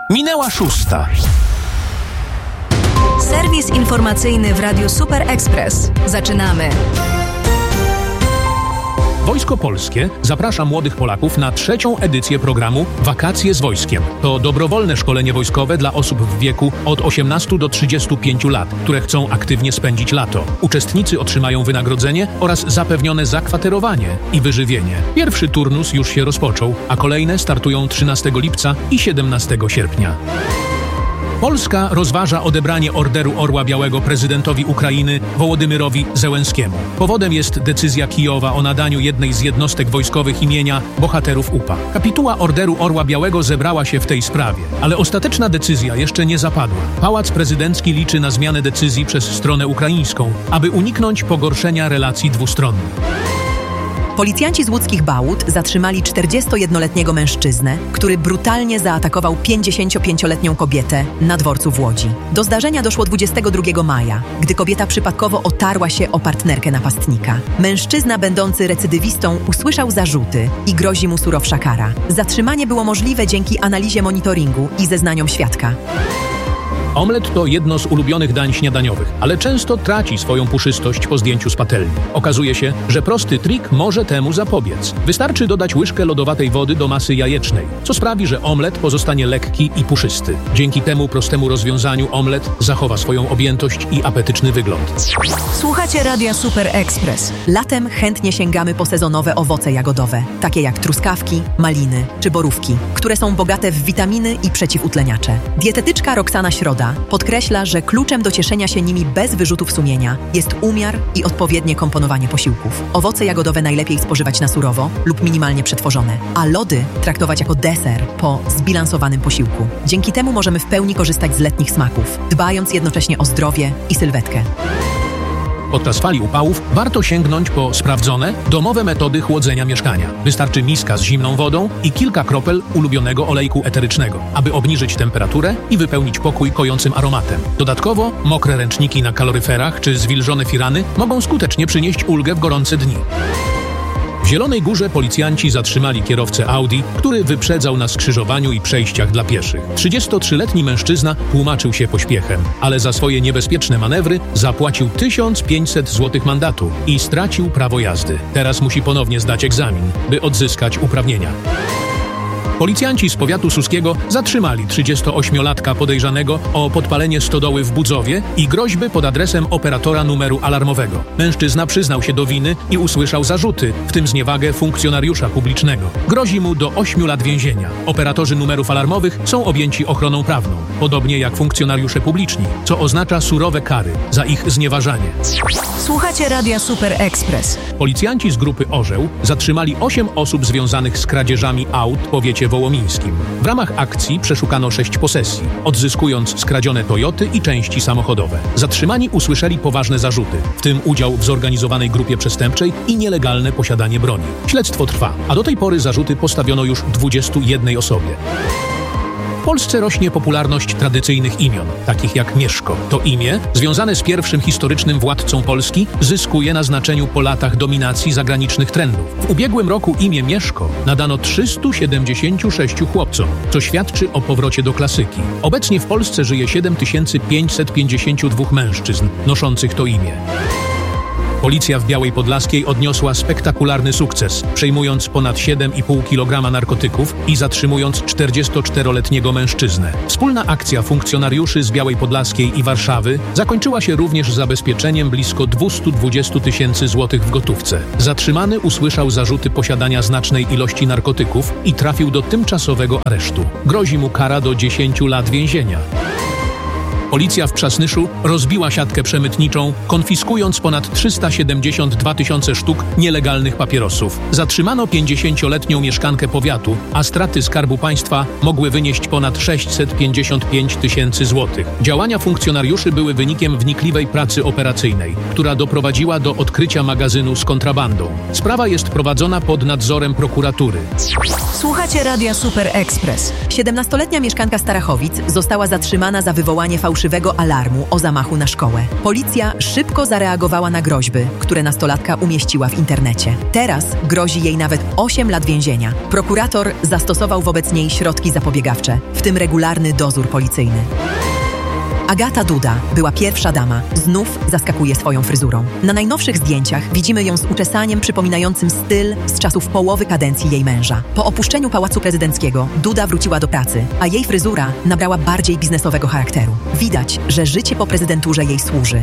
Minęła 6. Serwis informacyjny w Radiu Super Express. Zaczynamy. Wojsko Polskie zaprasza młodych Polaków na 3. edycję programu Wakacje z Wojskiem. To dobrowolne szkolenie wojskowe dla osób w wieku od 18 do 35 lat, które chcą aktywnie spędzić lato. Uczestnicy otrzymają wynagrodzenie oraz zapewnione zakwaterowanie i wyżywienie. Pierwszy turnus już się rozpoczął, a kolejne startują 13 lipca i 17 sierpnia. Polska rozważa odebranie Orderu Orła Białego prezydentowi Ukrainy Wołodymyrowi Zełenskiemu. Powodem jest decyzja Kijowa o nadaniu jednej z jednostek wojskowych imienia bohaterów UPA. Kapituła Orderu Orła Białego zebrała się w tej sprawie, ale ostateczna decyzja jeszcze nie zapadła. Pałac Prezydencki liczy na zmianę decyzji przez stronę ukraińską, aby uniknąć pogorszenia relacji dwustronnych. Policjanci z łódzkich Bałut zatrzymali 41-letniego mężczyznę, który brutalnie zaatakował 55-letnią kobietę na dworcu w Łodzi. Do zdarzenia doszło 22 maja, gdy kobieta przypadkowo otarła się o partnerkę napastnika. Mężczyzna będący recydywistą usłyszał zarzuty i grozi mu surowsza kara. Zatrzymanie było możliwe dzięki analizie monitoringu i zeznaniom świadka. Omlet to jedno z ulubionych dań śniadaniowych, ale często traci swoją puszystość po zdjęciu z patelni. Okazuje się, że prosty trik może temu zapobiec. Wystarczy dodać łyżkę lodowatej wody do masy jajecznej, co sprawi, że omlet pozostanie lekki i puszysty. Dzięki temu prostemu rozwiązaniu omlet zachowa swoją objętość i apetyczny wygląd. Słuchacie Radia Super Express. Latem chętnie sięgamy po sezonowe owoce jagodowe, takie jak truskawki, maliny czy borówki, które są bogate w witaminy i przeciwutleniacze. Dietetyczka Roxana Środa podkreśla, że kluczem do cieszenia się nimi bez wyrzutów sumienia jest umiar i odpowiednie komponowanie posiłków. Owoce jagodowe najlepiej spożywać na surowo lub minimalnie przetworzone, a lody traktować jako deser po zbilansowanym posiłku. Dzięki temu możemy w pełni korzystać z letnich smaków, dbając jednocześnie o zdrowie i sylwetkę. Podczas fali upałów warto sięgnąć po sprawdzone, domowe metody chłodzenia mieszkania. Wystarczy miska z zimną wodą i kilka kropel ulubionego olejku eterycznego, aby obniżyć temperaturę i wypełnić pokój kojącym aromatem. Dodatkowo mokre ręczniki na kaloryferach czy zwilżone firany mogą skutecznie przynieść ulgę w gorące dni. W Zielonej Górze policjanci zatrzymali kierowcę Audi, który wyprzedzał na skrzyżowaniu i przejściach dla pieszych. 33-letni mężczyzna tłumaczył się pośpiechem, ale za swoje niebezpieczne manewry zapłacił 1500 zł mandatu i stracił prawo jazdy. Teraz musi ponownie zdać egzamin, by odzyskać uprawnienia. Policjanci z powiatu suskiego zatrzymali 38-latka podejrzanego o podpalenie stodoły w Budzowie i groźby pod adresem operatora numeru alarmowego. Mężczyzna przyznał się do winy i usłyszał zarzuty, w tym zniewagę funkcjonariusza publicznego. Grozi mu do 8 lat więzienia. Operatorzy numerów alarmowych są objęci ochroną prawną, podobnie jak funkcjonariusze publiczni, co oznacza surowe kary za ich znieważanie. Słuchacie Radia Super Express. Policjanci z grupy Orzeł zatrzymali 8 osób związanych z kradzieżami aut w powiecie wołomińskim. W ramach akcji przeszukano 6 posesji, odzyskując skradzione Toyoty i części samochodowe. Zatrzymani usłyszeli poważne zarzuty, w tym udział w zorganizowanej grupie przestępczej i nielegalne posiadanie broni. Śledztwo trwa, a do tej pory zarzuty postawiono już 21 osobie. W Polsce rośnie popularność tradycyjnych imion, takich jak Mieszko. To imię, związane z pierwszym historycznym władcą Polski, zyskuje na znaczeniu po latach dominacji zagranicznych trendów. W ubiegłym roku imię Mieszko nadano 376 chłopcom, co świadczy o powrocie do klasyki. Obecnie w Polsce żyje 7552 mężczyzn noszących to imię. Policja w Białej Podlaskiej odniosła spektakularny sukces, przejmując ponad 7,5 kg narkotyków i zatrzymując 44-letniego mężczyznę. Wspólna akcja funkcjonariuszy z Białej Podlaskiej i Warszawy zakończyła się również zabezpieczeniem blisko 220 000 złotych w gotówce. Zatrzymany usłyszał zarzuty posiadania znacznej ilości narkotyków i trafił do tymczasowego aresztu. Grozi mu kara do 10 lat więzienia. Policja w Przasnyszu rozbiła siatkę przemytniczą, konfiskując ponad 372 000 sztuk nielegalnych papierosów. Zatrzymano 50-letnią mieszkankę powiatu, a straty Skarbu Państwa mogły wynieść ponad 655 000 złotych. Działania funkcjonariuszy były wynikiem wnikliwej pracy operacyjnej, która doprowadziła do odkrycia magazynu z kontrabandą. Sprawa jest prowadzona pod nadzorem prokuratury. Słuchacie Radia Super Express. 17-letnia mieszkanka Starachowic została zatrzymana za wywołanie fałszywej fałszywego alarmu o zamachu na szkołę. Policja szybko zareagowała na groźby, które nastolatka umieściła w internecie. Teraz grozi jej nawet 8 lat więzienia. Prokurator zastosował wobec niej środki zapobiegawcze, w tym regularny dozór policyjny. Agata Duda była pierwsza dama. Znów zaskakuje swoją fryzurą. Na najnowszych zdjęciach widzimy ją z uczesaniem przypominającym styl z czasów połowy kadencji jej męża. Po opuszczeniu Pałacu Prezydenckiego Duda wróciła do pracy, a jej fryzura nabrała bardziej biznesowego charakteru. Widać, że życie po prezydenturze jej służy.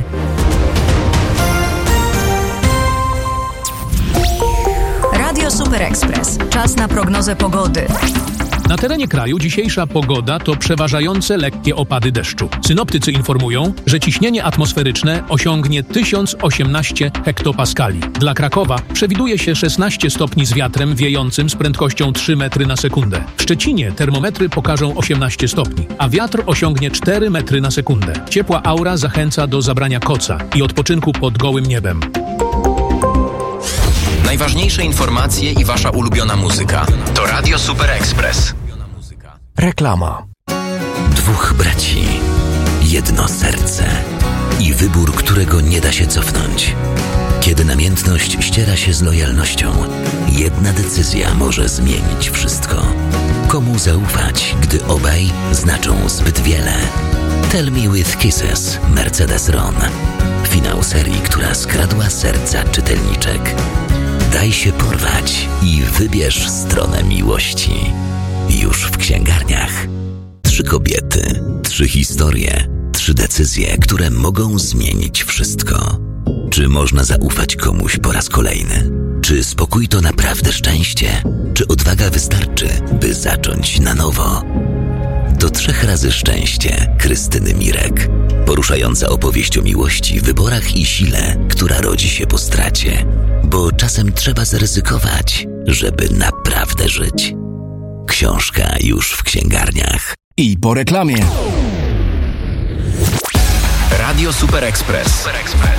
Radio Super Express. Czas na prognozę pogody. Na terenie kraju dzisiejsza pogoda to przeważające lekkie opady deszczu. Synoptycy informują, że ciśnienie atmosferyczne osiągnie 1018 hektopaskali. Dla Krakowa przewiduje się 16 stopni z wiatrem wiejącym z prędkością 3 metry na sekundę. W Szczecinie termometry pokażą 18 stopni, a wiatr osiągnie 4 metry na sekundę. Ciepła aura zachęca do zabrania koca i odpoczynku pod gołym niebem. Najważniejsze informacje i wasza ulubiona muzyka to Radio Super Express. Reklama. Dwóch braci, jedno serce i wybór, którego nie da się cofnąć. Kiedy namiętność ściera się z lojalnością, jedna decyzja może zmienić wszystko. Komu zaufać, gdy obaj znaczą zbyt wiele? Tell Me With Kisses, Mercedes-Ron. Finał serii, która skradła serca czytelniczek. Daj się porwać i wybierz stronę miłości. Już w księgarniach. 3 kobiety, 3 historie, 3 decyzje, które mogą zmienić wszystko. Czy można zaufać komuś po raz kolejny? Czy spokój to naprawdę szczęście? Czy odwaga wystarczy, by zacząć na nowo? To 3 razy szczęście Krystyny Mirek. Poruszająca opowieść o miłości, wyborach i sile, która rodzi się po stracie. Bo czasem trzeba zaryzykować, żeby naprawdę żyć. Książka już w księgarniach. I po reklamie. Radio Super Express.